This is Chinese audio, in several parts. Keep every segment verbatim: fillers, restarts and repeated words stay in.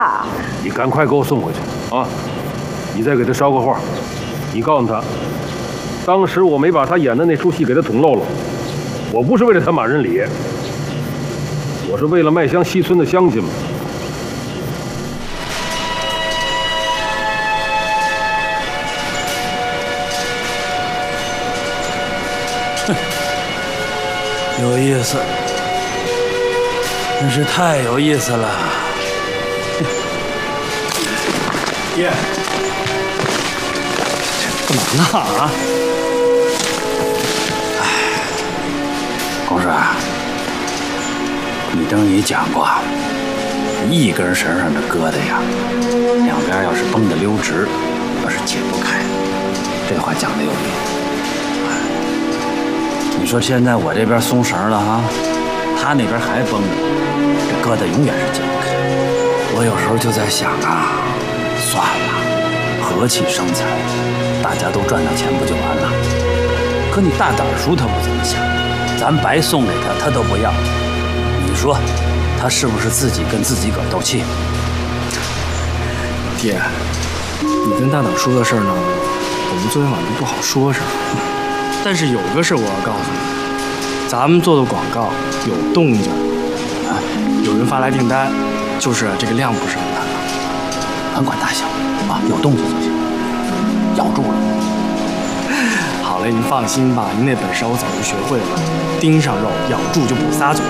啊！ 你赶快给我送回去啊！你再给他捎个话，你告诉他，当时我没把他演的那出戏给他捅漏了，我不是为了他满人礼，我是为了麦乡西村的乡亲们。 有意思，真是太有意思了。 爹，干嘛呢啊？ 哎，公事，你等你讲过，一根绳上的疙瘩呀，两边要是绷得溜直，那是解不开。这话讲的有理。 你说现在我这边松绳了哈，他那边还绷着，这疙瘩永远是解不开。我有时候就在想啊，算了，和气生财，大家都赚到钱不就完了？可你大胆叔他不这么想，咱白送给他，他都不要。你说，他是不是自己跟自己个儿斗气？ 爹，你跟大胆叔的事呢，我们昨天晚上不好说什么。 但是有个事我要告诉你，咱们做的广告有动静啊，有人发来订单，就是这个量不是很大， 甭管大小啊，有动静就行，咬住了。 好嘞，您放心吧，您那本事我早就学会了，盯上肉，咬住就不撒嘴。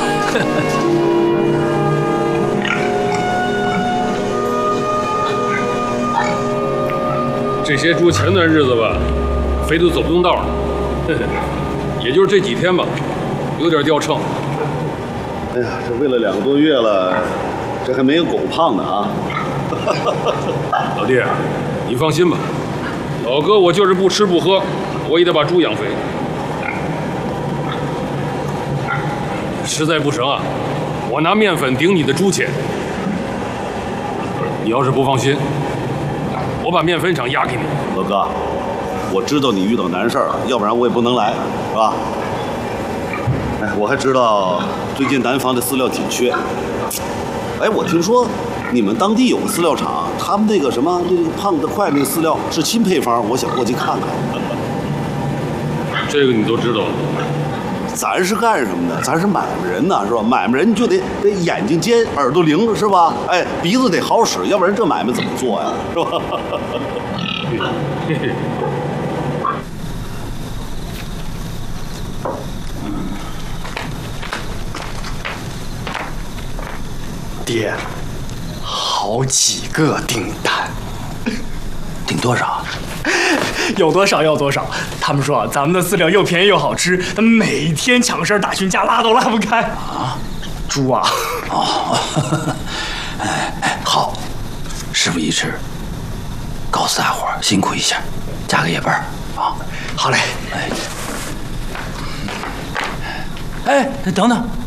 这些猪前段日子吧，肥都走不动道了。 也就是这几天吧，有点掉秤。 哎呀，这喂了两个多月了，这还没有狗胖呢啊！ 老弟，你放心吧，老哥我就是不吃不喝，我也得把猪养肥。实在不成啊，我拿面粉顶你的猪钱。你要是不放心，我把面粉厂押给你。 老哥。 我知道你遇到难事儿了，要不然我也不能来，是吧？哎，我还知道最近南方的饲料挺缺。哎，我听说你们当地有个饲料厂，他们那个什么那个胖得快那个饲料是新配方，我想过去看看。 这个你都知道了？ 咱是干什么的？咱是买卖人呐，是吧？买卖人就得得眼睛尖，耳朵灵，是吧？哎，鼻子得好使，要不然这买卖怎么做呀？是吧？ 爹，好几个订单， 订多少？ 有多少要多少。他们说咱们的饲料又便宜又好吃，他们每天抢事儿打群架，拉都拉不开啊！猪啊！ 哦，哎哎，好，事不宜迟，告诉大伙儿辛苦一下，加个夜班啊！ 好嘞， 哎，哎，等等。